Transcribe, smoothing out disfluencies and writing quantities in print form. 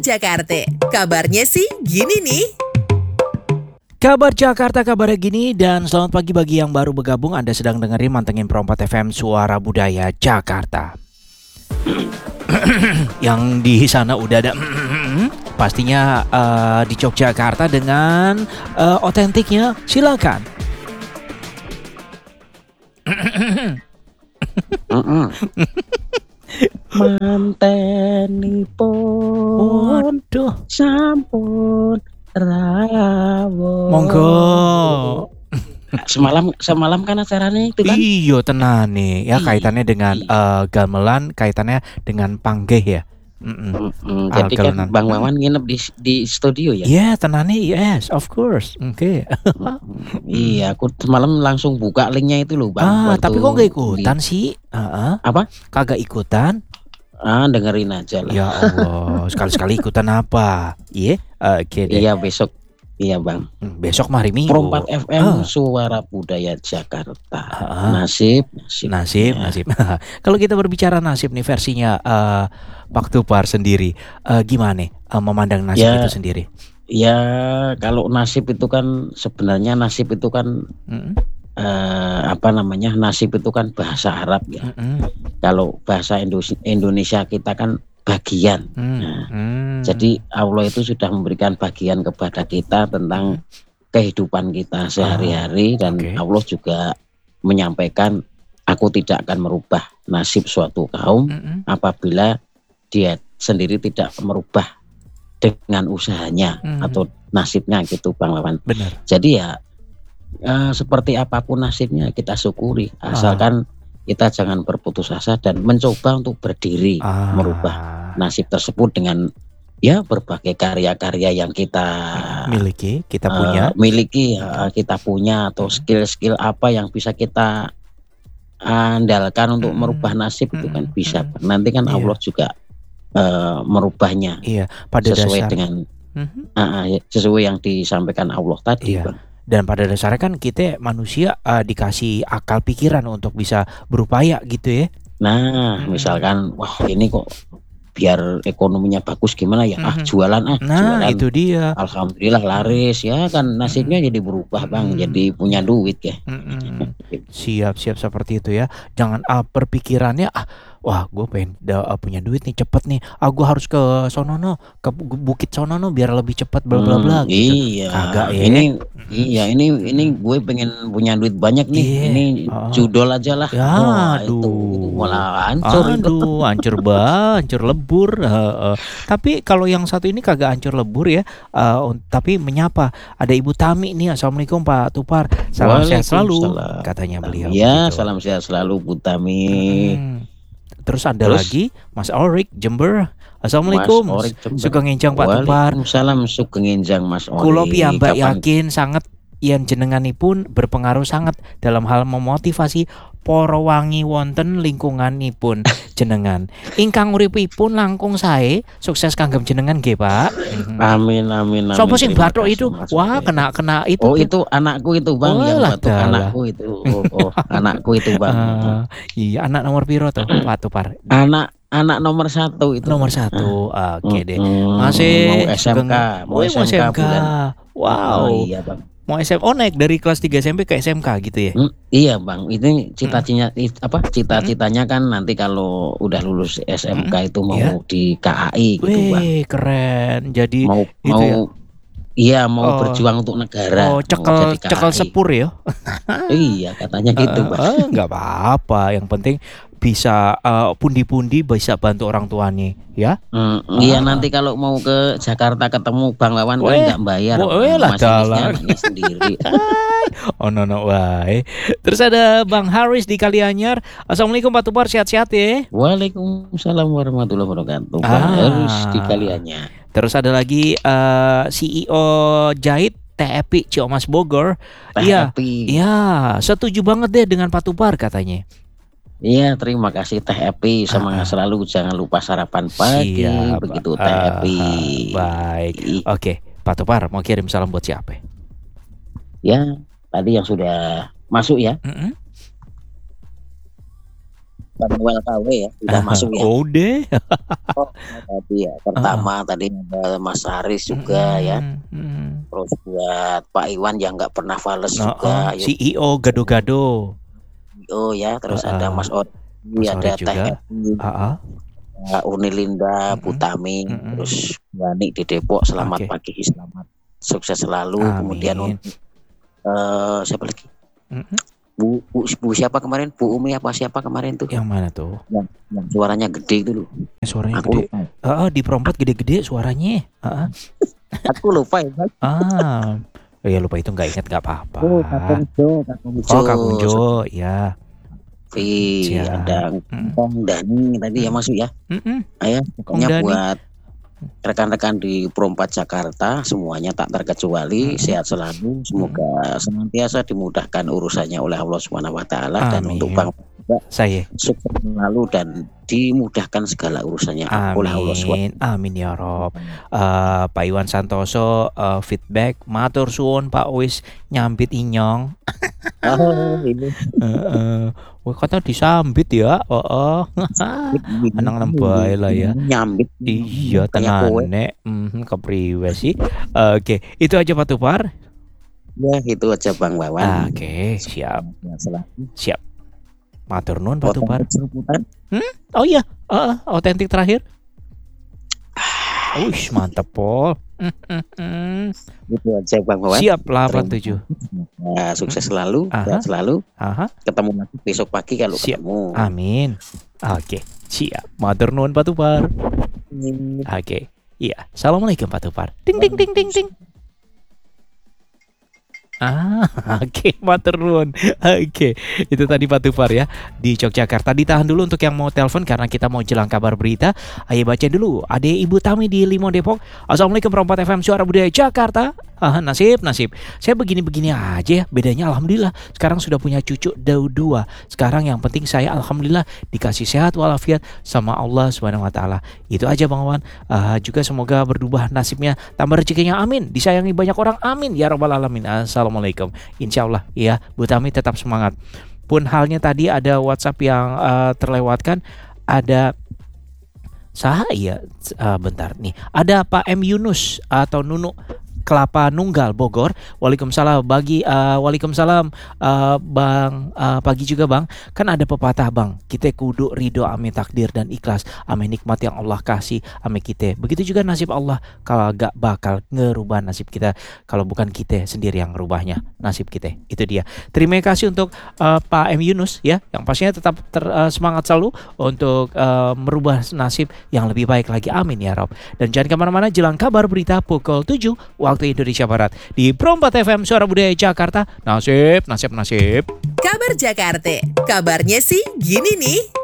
Jakarta. Kabarnya sih gini nih. Kabar Jakarta kabarnya gini, dan selamat pagi bagi yang baru bergabung. Anda sedang dengerin Mantengin Perompat FM Suara Budaya Jakarta. Yang di sana udah ada pastinya di Yogyakarta dengan otentiknya, silakan. Mantenipun Waduh, sampun rawuh. monggo. Semalam kan acaranya itu kan. Iyo tenan nih ya, kaitannya dengan gamelan, kaitannya dengan panggih ya. Jadi kan Algalenan. Bang Wawan nginep di studio ya. Yeah, tenane, yes, of course. Oke. Iya, aku semalam langsung buka linknya itu loh Bang. Waktu Tapi kok gak ikutan sih? Apa? Kagak ikutan? Dengerin aja lah. Ya Allah, sekali-sekali ikutan apa? Iya, oke deh. Iya besok. Iya Bang. Besok mah hari Minggu. Perompat FM Suara Budaya Jakarta. Nasib. Kalau kita berbicara nasib nih versinya Pak Tupar sendiri, gimana nih memandang nasib itu sendiri? Ya kalau nasib itu kan sebenarnya nasib itu kan nasib itu kan bahasa Arab ya. Kalau bahasa Indonesia kita kan bagian. Jadi Allah itu sudah memberikan bagian kepada kita tentang kehidupan kita sehari-hari, dan Allah juga menyampaikan, aku tidak akan merubah nasib suatu kaum apabila dia sendiri tidak merubah dengan usahanya atau nasibnya gitu Bang Wawan. Benar. Jadi ya seperti apapun nasibnya kita syukuri, asalkan kita jangan berputus asa dan mencoba untuk berdiri merubah nasib tersebut dengan ya berbagai karya-karya yang kita kita punya atau skill-skill apa yang bisa kita andalkan untuk merubah nasib itu kan bisa. Nanti kan Allah juga merubahnya pada sesuai dasar dengan sesuai yang disampaikan Allah tadi. Dan pada dasarnya kan kita manusia dikasih akal pikiran untuk bisa berupaya gitu ya. Nah misalkan wah ini kok biar ekonominya bagus gimana ya, jualan jualan. Itu dia. Alhamdulillah laris ya kan, nasibnya jadi berubah Bang, jadi punya duit ya. Siap seperti itu ya. Jangan berpikirannya wah gue pengen punya duit nih cepet nih, gue harus ke sonono, ke bukit sonono biar lebih cepat bla bla bla gitu. Iya. Kagak ya. Ini gue pengen punya duit banyak nih. Ini judol aja lah. Ya, itu malah hancur itu. Hancur lebur. Tapi kalau yang satu ini kagak hancur lebur ya. Tapi menyapa. Ada Ibu Tami nih. Assalamualaikum Pak Tupar. Salam sehat selalu, katanya beliau. Ya, gitu. salam sehat selalu Bu Tami. Terus ada lagi Mas Orik Jember. Assalamualaikum. Mas Orik Jember. Sugeng enjang Pak Tupar. Waalaikumsalam sugeng enjang Mas Orik. Kulo piyambak yakin sangat yen jenenganipun berpengaruh sangat dalam hal memotivasi para wangi wonten lingkunganipun jenengan. Ingkang uripipun langkung sae, sukses kanggem jenengan nggih, Pak. Amin. Sopo sing bathuk itu? Wah, kena itu. Oh, itu anakku itu, Bang, yang bathuk anakku itu. Anakku itu, Bang. Iya, anak nomor piro tuh, Pak Tupar? Anak nomor 1 itu. Nomor 1. Oke deh. Masih mau SMK bulan. Wow. Oh, iya, Bang. Mau SMA naik dari kelas 3 SMP ke SMK gitu ya? Iya Bang, ini cita-citanya kan nanti kalau udah lulus SMK itu mau di KAI gitu Bang. Keren. Jadi mau berjuang untuk negara. Cekel sepur ya? Iya katanya gitu Bang. Nggak apa-apa, yang penting bisa pundi-pundi bisa bantu orang tuanya ya. Iya nanti kalau mau ke Jakarta ketemu Bang Wawan kan nggak bayar, masih sendiri. No wae. Terus ada Bang Haris di Kalianyar. Assalamualaikum Pak Tupar, sehat-sehat ya. Waalaikumsalam warahmatullahi wabarakatuh. Bang Haris di Kalianyar. Terus ada lagi CEO Jahit TEPI Ciomas Bogor. Iya, setuju banget deh dengan Pak Tupar katanya. Iya, terima kasih Teh Epi, semangat selalu, jangan lupa sarapan pagi. Siap. Begitu Teh Epi. Baik. Oke, Pak Tupar mau kirim salam buat siapa? Ya, tadi yang sudah masuk ya. Samuel KW ya, udah masuk ya. Udah. Oh, tadi ya, pertama tadi ada Mas Haris juga ya. Terus buat Pak Iwan yang nggak pernah fales juga. CEO Gado-Gado. Oh ya, terus ada Mas Ori, ada Teh juga. Unilinda, Putami, terus Wani di Depok. Selamat pagi, selamat sukses selalu. Amin. Kemudian untuk siapa lagi? Bu siapa kemarin? Bu Umi apa siapa kemarin tuh? Yang mana tuh? Yang suaranya gede itu loh. Suaranya Aku gede. Di perompat gede-gede suaranya. Aku lupa ya, Mas. Ya lupa itu nggak ingat nggak apa-apa. Kakung Jo, ya. Ada Kong Dani tadi ya masuk ya. Ayo, pokoknya buat rekan-rekan di Perompat Jakarta semuanya tak terkecuali sehat selalu, semoga senantiasa dimudahkan urusannya oleh Allah Subhanahu wa taala, dan untuk Bang juga sukses selalu dan dimudahkan segala urusannya oleh Allah Subhanahu. Amin ya Rob. Pak Iwan Santoso feedback matur suwun Pak wis nyambit inyong. Ini. Kata disambit ya. Anang lembay lah ya. Nyambit. Iya tenane. Kepriwe sih. Oke, itu aja Pak Tupar. Ya, itu aja Bang Wawan. Oke, siap. Siap. Matur nuwun Pak Tupar. Oh iya, otentik terakhir. Mantap Pol. Itu aja Bang Wawan. Siap 87. Nah, sukses selalu, sehat selalu. Ketemu lagi besok pagi kalau ketemu. Amin. Oke, siap. Matur nuwun Pak Tupar. Oke. Iya. Assalamualaikum Pak Tupar. Ding ding ding ding ding. Oke, matur nuwun. Oke, itu tadi Pak Tupar ya di Yogyakarta. Ditahan dulu untuk yang mau telepon karena kita mau jelang kabar berita. Ayo baca dulu. Ada Ibu Tami di Limo Depok. Assalamualaikum Perompat FM Suara Budaya Jakarta. Nasib. Saya begini-begini aja ya. Bedanya alhamdulillah sekarang sudah punya cucu 2. Sekarang yang penting saya alhamdulillah dikasih sehat walafiat sama Allah Subhanahu wa taala. Itu aja Bang Wan. Juga semoga berdubah nasibnya, tambah rezekinya amin, disayangi banyak orang amin ya rabbal alamin. Assalamualaikum. Insyaallah ya Bu Tami tetap semangat. Pun halnya tadi ada WhatsApp yang terlewatkan, ada bentar nih. Ada Pak M Yunus atau Nunu Kelapa Nunggal Bogor. Waalaikumsalam Waalaikumsalam Bang, pagi juga Bang. Kan ada pepatah Bang, kita kudu ridho ame takdir dan ikhlas ame nikmat yang Allah kasih ame kita. Begitu juga nasib Allah, kalau gak bakal ngerubah nasib kita kalau bukan kita sendiri yang ngerubahnya nasib kita. Itu dia. Terima kasih untuk Pak M Yunus ya, yang pastinya tetap semangat selalu untuk merubah nasib yang lebih baik lagi. Amin ya Rob. Dan jangan kemana-mana, jelang kabar berita pukul 7 waktu Indonesia Barat di Perompat FM Suara Budaya Jakarta. Nasib. Kabar Jakarta. Kabarnya sih gini nih.